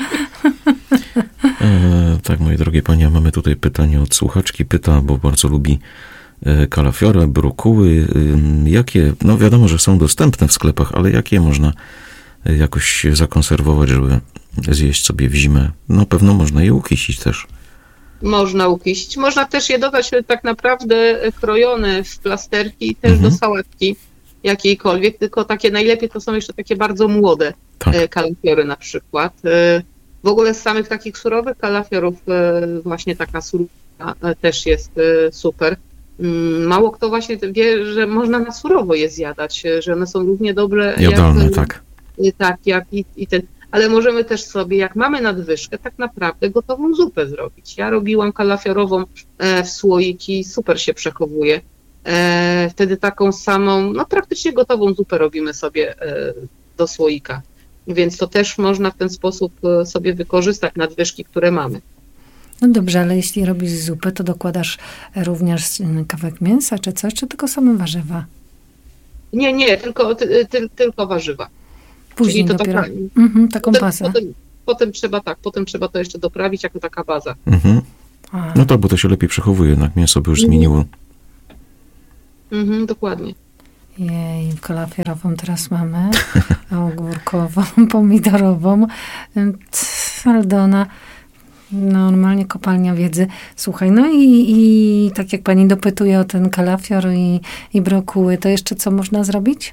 E, tak, moje drogie panie, mamy tutaj pytanie od słuchaczki. Pyta, bo bardzo lubi kalafiorę, brokuły. Jakie, no wiadomo, że są dostępne w sklepach, ale jakie można jakoś zakonserwować, żeby zjeść sobie w zimę? No pewno można je ukisić też. Można ukisić. Można też je dodać tak naprawdę krojone w plasterki i też mhm. do sałatki jakiejkolwiek, tylko takie najlepiej to są jeszcze takie bardzo młode tak. kalafiory na przykład. W ogóle z samych takich surowych kalafiorów właśnie taka surówka też jest super. Mało kto właśnie wie, że można na surowo je zjadać, że one są równie dobre jadalne, jak, tak. tak, jak i, i ten. Ale możemy też sobie, jak mamy nadwyżkę, tak naprawdę gotową zupę zrobić. Ja robiłam kalafiorową w słoiki, super się przechowuje. Wtedy taką samą, no praktycznie gotową zupę robimy sobie do słoika. Więc to też można w ten sposób sobie wykorzystać nadwyżki, które mamy. No dobrze, ale jeśli robisz zupę, to dokładasz również kawałek mięsa czy coś, czy tylko same warzywa? Nie, nie, tylko, ty, ty, tylko warzywa. Później to dopiero taka, mhm, taką potem, bazę. Potem, potem trzeba tak, potem trzeba to jeszcze doprawić jako taka baza. Mhm. No tak, bo to się lepiej przechowuje, jednak mięso by już mhm. zmieniło. Mhm, dokładnie. Jej, kalafiorową teraz mamy, ogórkową, pomidorową, Aldona. Normalnie kopalnia wiedzy. Słuchaj, no i, i tak jak pani dopytuje o ten kalafior i, i brokuły, to jeszcze co można zrobić?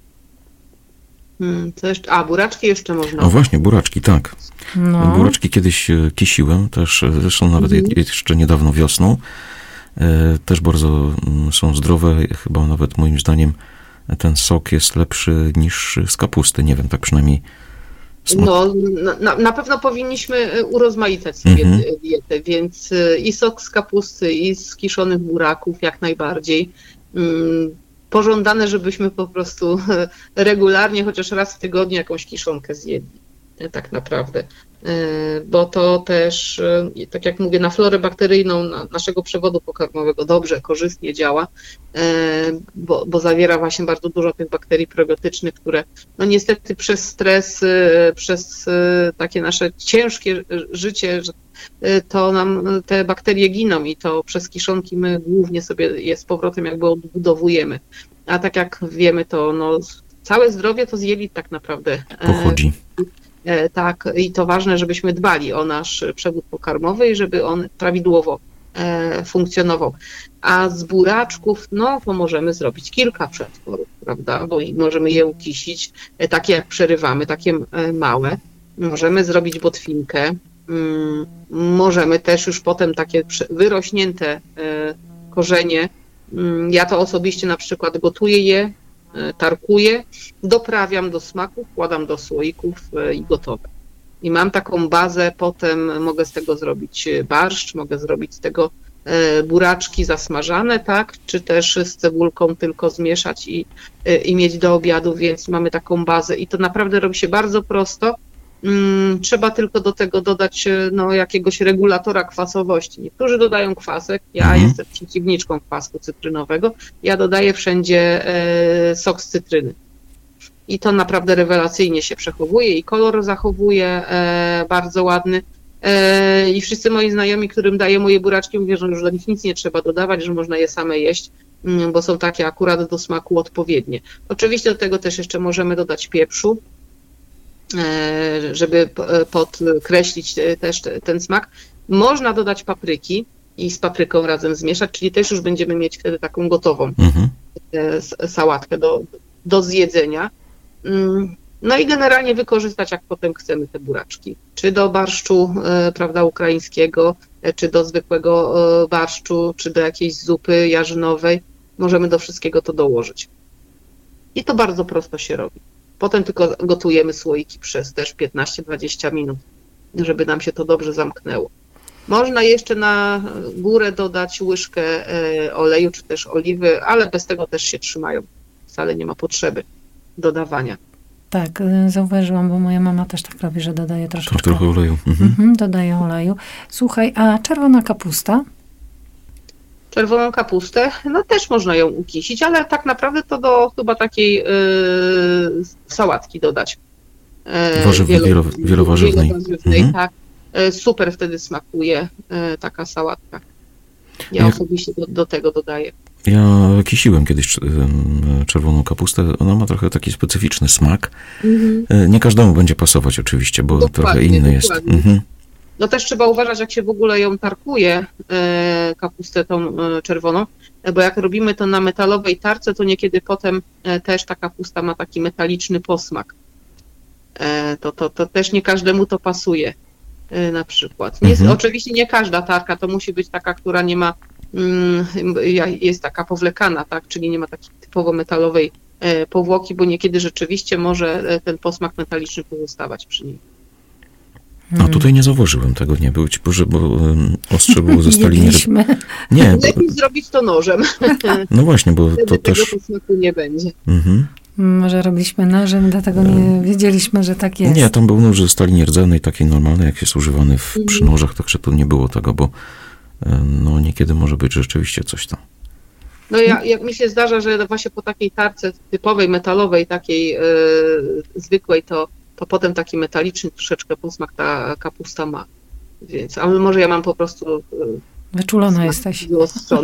Hmm, co jeszcze? A, buraczki jeszcze można. O właśnie, buraczki, tak. No. Buraczki kiedyś kisiłem, też zresztą nawet mhm. jeszcze niedawno wiosną. Też bardzo są zdrowe, chyba nawet moim zdaniem ten sok jest lepszy niż z kapusty, nie wiem, tak przynajmniej. No, na, na pewno powinniśmy urozmaicać sobie mm-hmm. dietę, więc i sok z kapusty, i z kiszonych buraków jak najbardziej. Pożądane, żebyśmy po prostu regularnie, chociaż raz w tygodniu jakąś kiszonkę zjedli, tak naprawdę. bo to też, tak jak mówię, na florę bakteryjną naszego przewodu pokarmowego dobrze, korzystnie działa, bo, bo zawiera właśnie bardzo dużo tych bakterii probiotycznych, które no niestety przez stres, przez takie nasze ciężkie życie, to nam te bakterie giną i to przez kiszonki my głównie sobie je z powrotem jakby odbudowujemy. A tak jak wiemy, to no, całe zdrowie to z jelit tak naprawdę pochodzi. Tak, i to ważne, żebyśmy dbali o nasz przewód pokarmowy i żeby on prawidłowo e, funkcjonował. A z buraczków, no to możemy zrobić kilka przetworów, prawda, bo możemy je ukisić, e, takie jak przerywamy, takie e, małe. Możemy zrobić botwinkę, mm, możemy też już potem takie wyrośnięte e, korzenie, mm, ja to osobiście na przykład gotuję je, tarkuję, doprawiam do smaku, wkładam do słoików i gotowe. I mam taką bazę, potem mogę z tego zrobić barszcz, mogę zrobić z tego buraczki zasmażane, tak, czy też z cebulką tylko zmieszać i, i mieć do obiadu, więc mamy taką bazę i to naprawdę robi się bardzo prosto. Trzeba tylko do tego dodać no, jakiegoś regulatora kwasowości. Niektórzy dodają kwasek, ja mhm. jestem przeciwniczką kwasku cytrynowego, ja dodaję wszędzie e, sok z cytryny. I to naprawdę rewelacyjnie się przechowuje i kolor zachowuje e, bardzo ładny. E, I wszyscy moi znajomi, którym daję moje buraczki, mówią, że już do nich nic nie trzeba dodawać, że można je same jeść, bo są takie akurat do smaku odpowiednie. Oczywiście do tego też jeszcze możemy dodać pieprzu, żeby podkreślić też ten smak. Można dodać papryki i z papryką razem zmieszać, czyli też już będziemy mieć wtedy taką gotową mhm. sałatkę do, do zjedzenia. No i generalnie wykorzystać, jak potem chcemy te buraczki. Czy do barszczu, prawda, ukraińskiego, czy do zwykłego barszczu, czy do jakiejś zupy jarzynowej. Możemy do wszystkiego to dołożyć. I to bardzo prosto się robi. Potem tylko gotujemy słoiki przez też piętnaście dwadzieścia minut, żeby nam się to dobrze zamknęło. Można jeszcze na górę dodać łyżkę oleju czy też oliwy, ale bez tego też się trzymają. Wcale nie ma potrzeby dodawania. Tak, zauważyłam, bo moja mama też tak robi, że dodaje troszeczkę. To trochę oleju. Mhm. Mhm, dodaje oleju. Słuchaj, a czerwona kapusta? Czerwoną kapustę, no też można ją ukisić, ale tak naprawdę to do chyba takiej yy, sałatki dodać. Yy, Warzywnej, wielo, wielowarzywnej. wielowarzywnej mhm. Tak, yy, super wtedy smakuje yy, taka sałatka. Ja Jak... osobiście do, do tego dodaję. Ja kisiłem kiedyś czerwoną kapustę. Ona ma trochę taki specyficzny smak. Mhm. Nie każdemu będzie pasować oczywiście, bo dokładnie, trochę inny jest. Mhm. No też trzeba uważać, jak się w ogóle ją tarkuje, kapustę tą czerwoną, bo jak robimy to na metalowej tarce, to niekiedy potem też ta kapusta ma taki metaliczny posmak. To, to, to też nie każdemu to pasuje na przykład. Nie, mhm. Oczywiście nie każda tarka, to musi być taka, która nie ma, jest taka powlekana, tak, czyli nie ma takiej typowo metalowej powłoki, bo niekiedy rzeczywiście może ten posmak metaliczny pozostawać przy niej. A tutaj nie zauważyłem tego, nie było ci Boże, bo um, ostrze było ze stali nie. Nie, lepiej bo... zrobić to nożem. No właśnie, bo wtedy to tego też... posmaku nie będzie. Mhm. Może robiliśmy nożem, dlatego nie wiedzieliśmy, że tak jest. Nie, tam był nóż ze stali nierdzennej, taki normalny, jak jest używany w, mhm. przy nożach, także tu nie było tego, bo no niekiedy może być rzeczywiście coś tam. No ja, jak mi się zdarza, że właśnie po takiej tarce typowej, metalowej, takiej yy, zwykłej, to to potem taki metaliczny troszeczkę posmak ta kapusta ma. Więc, ale może ja mam po prostu... Wyczulona jesteś. Wyostrzony.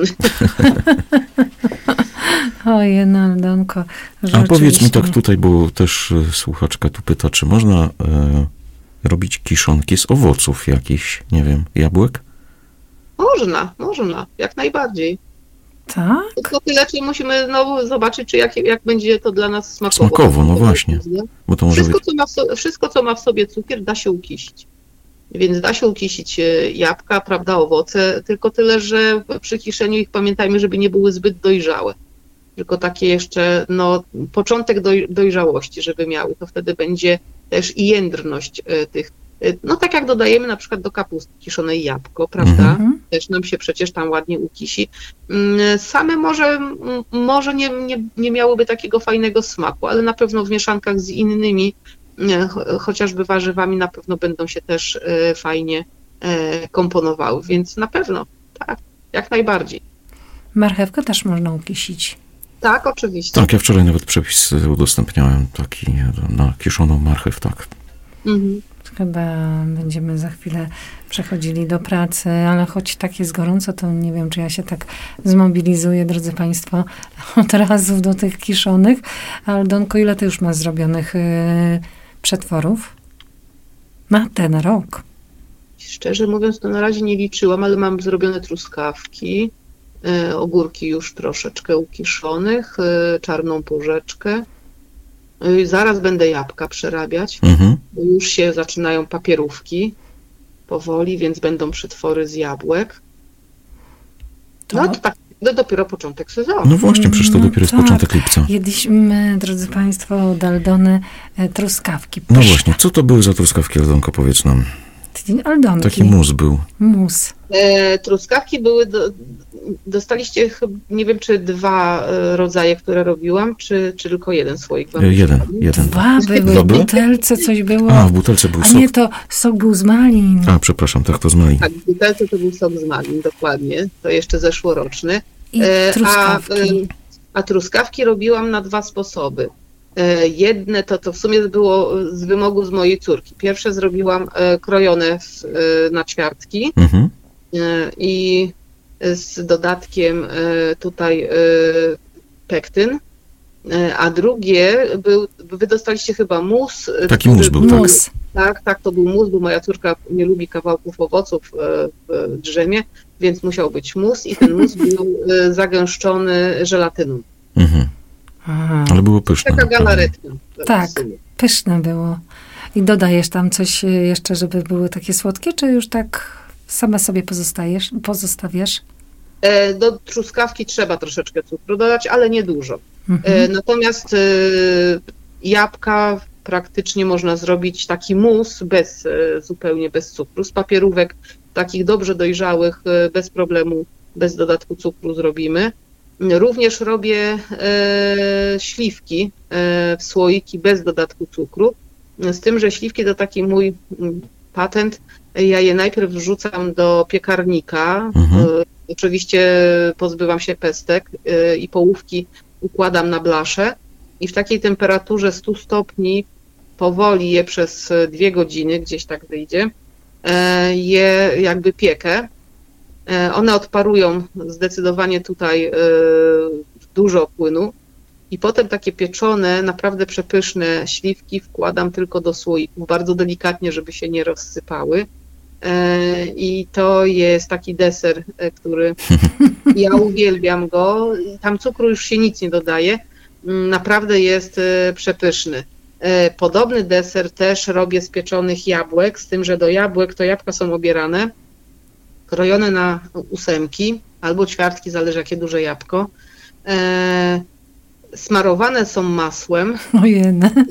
Ojej, no Aldonko. A powiedz mi tak tutaj, bo też słuchaczka tu pyta, czy można e, robić kiszonki z owoców jakichś, nie wiem, jabłek? Można, można, jak najbardziej. Tak? Tylko tyle, czy musimy no, zobaczyć, czy jak, jak będzie to dla nas smakowo. Smakowo, no właśnie. Bo to może wszystko, być... co ma w so, wszystko, co ma w sobie cukier, da się ukisić. Więc da się ukisić jabłka, prawda, owoce, tylko tyle, że przy kiszeniu ich pamiętajmy, żeby nie były zbyt dojrzałe. Tylko takie jeszcze, no, początek doj, dojrzałości, żeby miały. To wtedy będzie też i jędrność tych. No tak jak dodajemy na przykład do kapusty kiszonej jabłko, prawda? Mhm. Też nam się przecież tam ładnie ukisi. Same może, może nie, nie, nie miałyby takiego fajnego smaku, ale na pewno w mieszankach z innymi cho- chociażby warzywami na pewno będą się też e, fajnie e, komponowały, więc na pewno, tak, jak najbardziej. Marchewkę też można ukisić. Tak, oczywiście. Tak, ja wczoraj nawet przepis udostępniałem taki na kiszoną marchew, tak. Mhm. Chyba będziemy za chwilę przechodzili do pracy, ale choć tak jest gorąco, to nie wiem, czy ja się tak zmobilizuję, drodzy Państwo, od razu do tych kiszonych. Aldonko, ile ty już masz zrobionych y, przetworów? Na ten rok. Szczerze mówiąc, to na razie nie liczyłam, ale mam zrobione truskawki, y, ogórki już troszeczkę ukiszonych, y, czarną porzeczkę. Y, zaraz będę jabłka przerabiać, Mhm. bo już się zaczynają papierówki powoli, więc będą przetwory z jabłek. To- No to tak, to dopiero początek sezonu. No właśnie, przecież to No dopiero jest tak. początek lipca. Jedliśmy, drodzy Państwo, od Aldony e, truskawki. No Pyszne. właśnie, co to były za truskawki, Aldonko, powiedz nam. Aldonki. Taki mus był. Mus. E, truskawki były, do, dostaliście, chyb- nie wiem czy dwa e, rodzaje, które robiłam, czy, czy tylko jeden słoik wam E, Jeden, przydali? jeden. Dwa były, Dwa w były? butelce coś było. A, w butelce był A sok. nie, to sok był z malin. A, przepraszam, tak, to z Mali. Tak, w butelce to był sok z malin, dokładnie, to jeszcze zeszłoroczny. I E, truskawki. A, e, a truskawki robiłam na dwa sposoby. E, Jedne to, to w sumie było z wymogu z mojej córki. Pierwsze zrobiłam e, krojone w, e, na ćwiartki Mhm. e, i z dodatkiem e, tutaj e, pektyn. E, A drugie, był, wy dostaliście chyba mus. e, Taki który mus był, tak. Mus. Tak, tak, to był mus, bo moja córka nie lubi kawałków owoców e, w drzemie, więc musiał być mus i ten mus był e, zagęszczony żelatyną. Mhm. Aha, Ale było pyszne. Taka naprawdę. galaretka. Tak. w sumie. pyszne było. I dodajesz tam coś e, jeszcze, żeby były takie słodkie, czy już tak same sobie pozostajesz, pozostawiasz? E, Do truskawki trzeba troszeczkę cukru dodać, ale nie dużo. Mhm. E, Natomiast e, jabłka praktycznie można zrobić taki mus bez, e, zupełnie bez cukru. Z papierówek takich dobrze dojrzałych, e, bez problemu, bez dodatku cukru zrobimy. Również robię e, śliwki e, w słoiki bez dodatku cukru. Z tym, że śliwki to taki mój mm, patent. Ja je najpierw wrzucam do piekarnika. Mhm. E, oczywiście pozbywam się pestek e, i połówki układam na blaszę i w takiej temperaturze stu stopni powoli je przez dwie godziny, gdzieś tak wyjdzie, e, je jakby piekę. E, One odparują zdecydowanie tutaj e, dużo płynu i potem takie pieczone, naprawdę przepyszne śliwki wkładam tylko do słoików, bardzo delikatnie, żeby się nie rozsypały. E, I to jest taki deser, e, który ja uwielbiam go. Tam cukru już się nic nie dodaje. Mm, Naprawdę jest e, przepyszny. E, Podobny deser też robię z pieczonych jabłek, z tym, że do jabłek to jabłka są obierane, krojone na ósemki albo ćwiartki, zależy jakie duże jabłko. E, Smarowane są masłem Ojenne. e,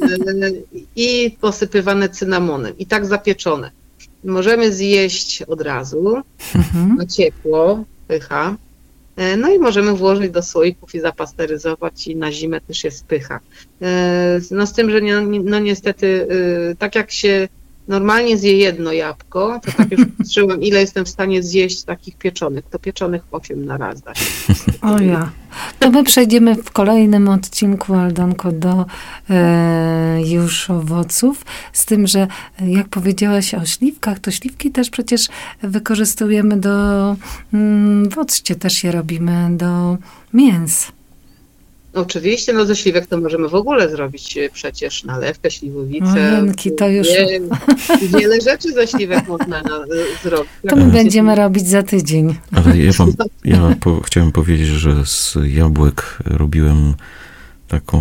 i posypywane cynamonem i tak zapieczone. Możemy zjeść od razu, Mhm. na ciepło, pycha. E, No i możemy włożyć do słoików i zapasteryzować i na zimę też jest pycha. E, No z tym, że nie, no niestety, e, tak jak się normalnie zje jedno jabłko, to tak już patrzyłem, ile jestem w stanie zjeść takich pieczonych. To pieczonych osiem na raz da się. O ja. To my przejdziemy w kolejnym odcinku, Aldonko, do e, już owoców. Z tym, że e, jak powiedziałaś o śliwkach, to śliwki też przecież wykorzystujemy do, mm, w occie też je robimy, do mięs. Oczywiście, no ze śliwek to możemy w ogóle zrobić e, przecież nalewkę, śliwowicę. Ojenki, to już- Wie- Wiele rzeczy ze śliwek można na, zrobić. To my będziemy robić za tydzień. Ale ja, wam, ja po, chciałem powiedzieć, że z jabłek robiłem taką,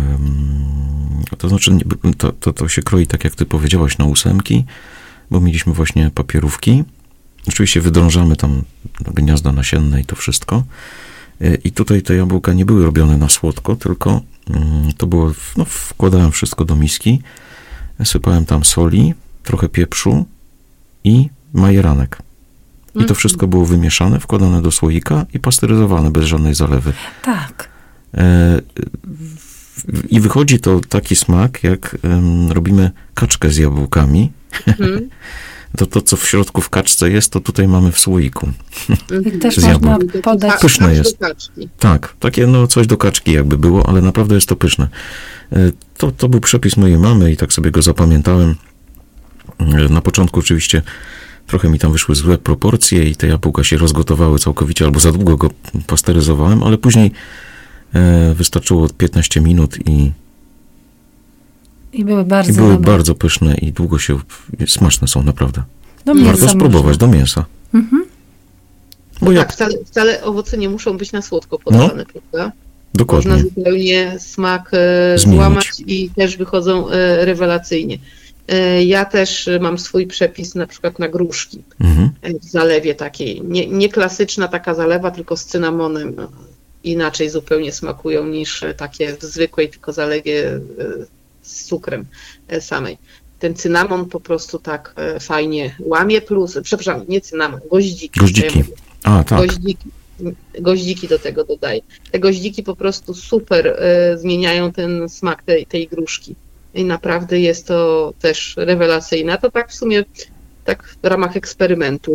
em, to znaczy nie- to, to, to się kroi tak jak ty powiedziałaś na ósemki, bo mieliśmy właśnie papierówki. Oczywiście wydrążamy tam gniazda nasienne i to wszystko. E, I tutaj te jabłka nie były robione na słodko, tylko mm, to było, no wkładałem wszystko do miski, sypałem tam soli, trochę pieprzu i majeranek. I to wszystko było wymieszane, wkładane do słoika i pasteryzowane bez żadnej zalewy. Tak. E, I wychodzi to taki smak, jak um, robimy kaczkę z jabłkami. Mhm. To to, co w środku w kaczce jest, to tutaj mamy w słoiku. I też można podać. Pyszne jest. Tak, takie no coś do kaczki jakby było, ale naprawdę jest to pyszne. To, to był przepis mojej mamy i tak sobie go zapamiętałem. Na początku oczywiście trochę mi tam wyszły złe proporcje i te jabłka się rozgotowały całkowicie, albo za długo go pasteryzowałem, ale później wystarczyło piętnaście minut i I były bardzo I były dobre. bardzo pyszne i długo się, smaczne są naprawdę. Do mięsa Warto spróbować, można. do mięsa. Mhm. Bo ja, Tak, wcale, wcale owoce nie muszą być na słodko podawane, no, prawda? dokładnie. Można zupełnie smak e, złamać i też wychodzą e, rewelacyjnie. E, ja też mam swój przepis na przykład na gruszki Mhm. w zalewie takiej. Nie, nie klasyczna taka zalewa, tylko z cynamonem. Inaczej zupełnie smakują niż takie w zwykłej tylko zalewie e, z cukrem samej. Ten cynamon po prostu tak fajnie łamie, plus, przepraszam, nie cynamon, goździki. Goździki. A, tak. Goździki, goździki do tego dodaję. Te goździki po prostu super e, zmieniają ten smak tej, tej gruszki. I naprawdę jest to też rewelacyjne. To tak w sumie, tak w ramach eksperymentu.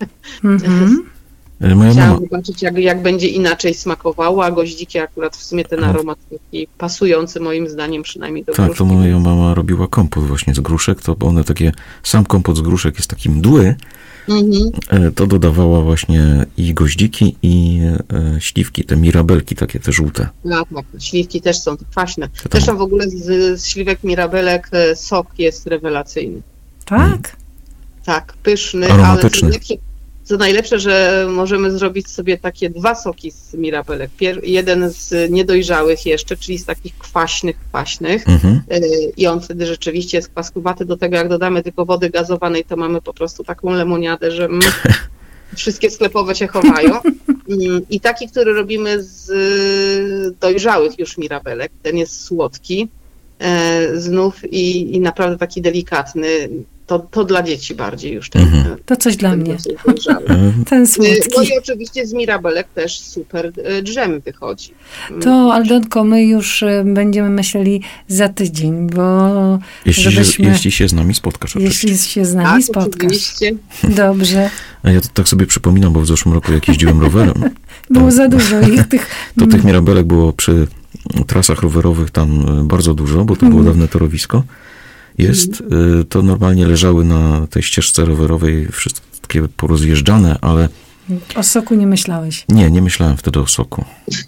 Mhm. Moja Chciałam mama, zobaczyć, jak, jak będzie inaczej smakowało, a goździki akurat w sumie ten aromat taki pasujący moim zdaniem przynajmniej do tak, gruszki. to moja mama robiła kompot właśnie z gruszek, to one takie, sam kompot z gruszek jest taki mdły, Mhm. e, to dodawała właśnie i goździki, i e, śliwki, te mirabelki takie te żółte. No tak, śliwki też są kwaśne. To tam- Zresztą w ogóle z, z śliwek mirabelek e, sok jest rewelacyjny. Tak? Tak, pyszny, Aromatyczny. ale co najlepsze, co najlepsze, że możemy zrobić sobie takie dwa soki z mirabelek. Pier, jeden z niedojrzałych jeszcze, czyli z takich kwaśnych, kwaśnych. Mhm. E, I on wtedy rzeczywiście jest kwaskówaty. Do tego jak dodamy tylko wody gazowanej, to mamy po prostu taką lemoniadę, że mm, wszystkie sklepowe się chowają. Mm, I taki, który robimy z y, dojrzałych już mirabelek, ten jest słodki e, znów i, i naprawdę taki delikatny. To, to dla dzieci bardziej już ten, Mhm. To coś dla ten mnie. dosyć dojrzały. E, Ten No słodki. i oczywiście z mirabelek też super e, dżem wychodzi. To, Aldonko, my już e, będziemy myśleli za tydzień, bo jeśli, się, żebyśmy, jeśli się z nami spotkasz oczywiście. jeśli się z Tak, nami spotkasz. oczywiście. Dobrze. A ja to tak sobie przypominam, bo w zeszłym roku jak jeździłem rowerem, Było za dużo ich tych. to tych mirabelek było przy trasach rowerowych tam e, bardzo dużo, bo to było dawne torowisko. Jest, e, to normalnie leżały na tej ścieżce rowerowej wszystkie porozjeżdżane, ale O soku nie myślałeś. nie, nie myślałem wtedy o soku.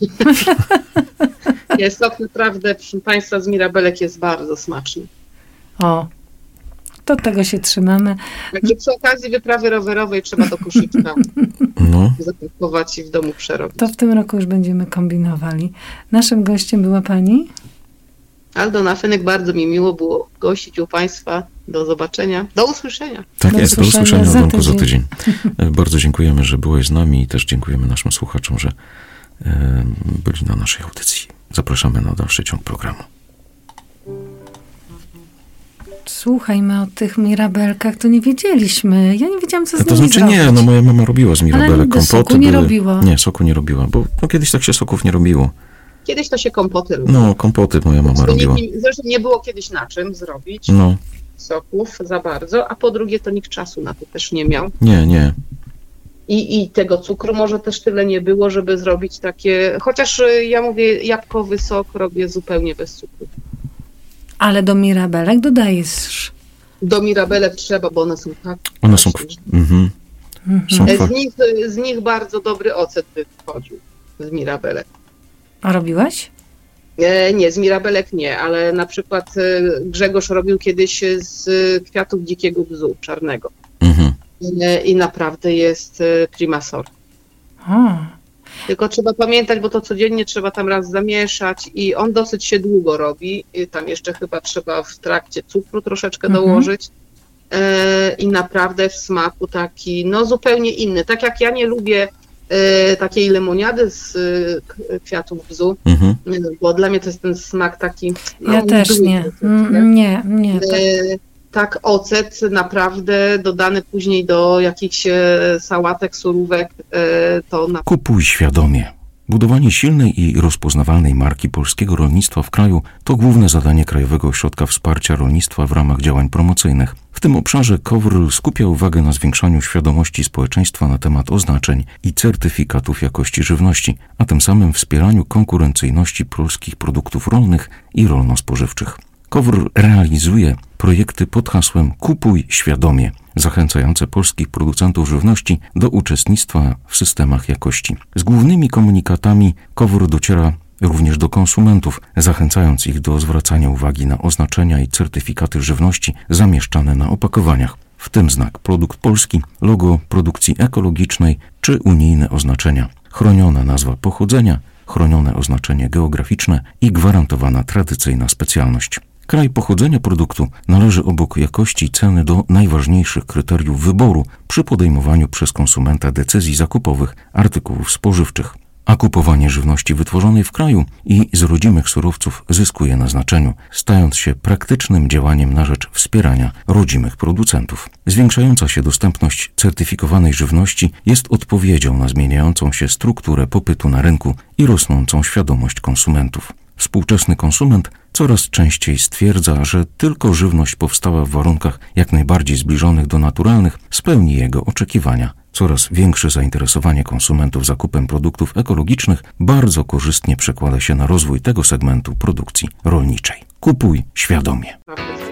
Jest sok naprawdę, proszę Państwa, z mirabelek jest bardzo smaczny. O, to tego się trzymamy. Także przy okazji wyprawy rowerowej trzeba do koszyczka No, zapakować i w domu przerobić. To w tym roku już będziemy kombinowali. Naszym gościem była pani? Aldona Fenek, bardzo mi miło było gościć u Państwa. Do zobaczenia. Do usłyszenia. tak Do jest. Do usłyszenia usłyszenia, za Aldonko, za tydzień. tydzień. E, Bardzo dziękujemy, że byłeś z nami i też dziękujemy naszym słuchaczom, że e, byli na naszej audycji. Zapraszamy na dalszy ciąg programu. Słuchaj, my o tych mirabelkach to nie wiedzieliśmy. Ja nie wiedziałam, co z A to nimi znaczy zrobić. nie, no moja mama robiła z mirabelek do kompoty. soku nie były- robiła. Nie, soku nie robiła, bo no, kiedyś tak się soków nie robiło. Kiedyś to się kompoty robiło. No, kompoty moja mama Zresztą robiła. nie, zresztą nie było kiedyś na czym zrobić No, soków za bardzo, a po drugie to nikt czasu na to też nie miał. nie, nie. I, I tego cukru może też tyle nie było, żeby zrobić takie, chociaż y, ja mówię, jabłkowy sok robię zupełnie bez cukru. Ale do mirabelek dodajesz. Do mirabelek trzeba, bo one są tak One są... kwaśne. Mhm. Są Mhm. kwa... Z nich, z nich bardzo dobry ocet wychodził, z mirabelek. A robiłaś? E, nie, z mirabelek nie, ale na przykład e, Grzegorz robił kiedyś z kwiatów dzikiego bzu czarnego. Mhm. E, I naprawdę jest e, prima sort. O, Tylko trzeba pamiętać, bo to codziennie trzeba tam raz zamieszać i on dosyć się długo robi. I tam jeszcze chyba trzeba w trakcie cukru troszeczkę Mhm. dołożyć. E, I naprawdę w smaku taki, no zupełnie inny. Tak jak ja nie lubię e, takiej lemoniady z e, k- kwiatów bzu, Mhm. e, bo dla mnie to jest ten smak taki... No, ja też mdły nie. troszeczkę. Mm, Nie, nie. To... E, tak ocet naprawdę dodany później do jakichś e, sałatek, surówek, e, to na Kupuj świadomie. Budowanie silnej i rozpoznawalnej marki polskiego rolnictwa w kraju to główne zadanie Krajowego Ośrodka Wsparcia Rolnictwa w ramach działań promocyjnych. W tym obszarze KOWR skupia uwagę na zwiększaniu świadomości społeczeństwa na temat oznaczeń i certyfikatów jakości żywności, a tym samym wspieraniu konkurencyjności polskich produktów rolnych i rolno-spożywczych. KOWR realizuje projekty pod hasłem Kupuj świadomie, zachęcające polskich producentów żywności do uczestnictwa w systemach jakości. Z głównymi komunikatami KOWR dociera również do konsumentów, zachęcając ich do zwracania uwagi na oznaczenia i certyfikaty żywności zamieszczane na opakowaniach, w tym znak produkt polski, logo produkcji ekologicznej czy unijne oznaczenia, chroniona nazwa pochodzenia, chronione oznaczenie geograficzne i gwarantowana tradycyjna specjalność. Kraj pochodzenia produktu należy obok jakości i ceny do najważniejszych kryteriów wyboru przy podejmowaniu przez konsumenta decyzji zakupowych artykułów spożywczych. A kupowanie żywności wytworzonej w kraju i z rodzimych surowców zyskuje na znaczeniu, stając się praktycznym działaniem na rzecz wspierania rodzimych producentów. Zwiększająca się dostępność certyfikowanej żywności jest odpowiedzią na zmieniającą się strukturę popytu na rynku i rosnącą świadomość konsumentów. Współczesny konsument coraz częściej stwierdza, że tylko żywność powstała w warunkach jak najbardziej zbliżonych do naturalnych spełni jego oczekiwania. Coraz większe zainteresowanie konsumentów zakupem produktów ekologicznych bardzo korzystnie przekłada się na rozwój tego segmentu produkcji rolniczej. Kupuj świadomie.